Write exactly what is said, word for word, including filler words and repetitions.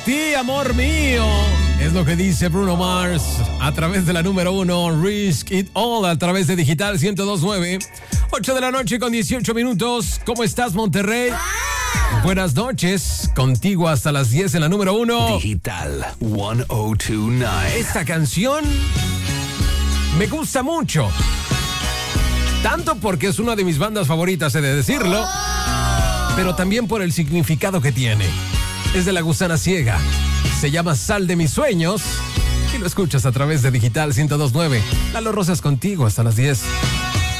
ti, amor mío. Es lo que dice Bruno Mars a través de la número uno, Risk It All, a través de Digital ciento dos punto nueve. ocho de la noche con dieciocho minutos. ¿Cómo estás, Monterrey? Buenas noches, contigo hasta las diez en la número uno. Digital ciento dos punto nueve. Esta canción me gusta mucho. Tanto porque es una de mis bandas favoritas, he de decirlo, pero también por el significado que tiene. Es de La Gusana Ciega. Se llama Sal de mis sueños y lo escuchas a través de Digital ciento dos punto nueve. Lalo Rosas contigo hasta las diez.